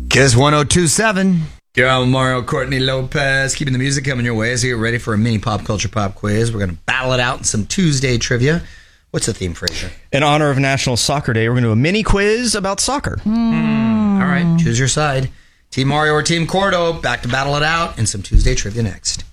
Kiss 102.7. Here I'm Mario Courtney Lopez, keeping the music coming your way as you get ready for a mini pop culture pop quiz. We're going to battle it out in some Tuesday trivia. What's the theme, Fraser? In honor of National Soccer Day, we're going to do a mini quiz about soccer. All right, choose your side. Team Mario or Team Cordo, back to battle it out in some Tuesday trivia next.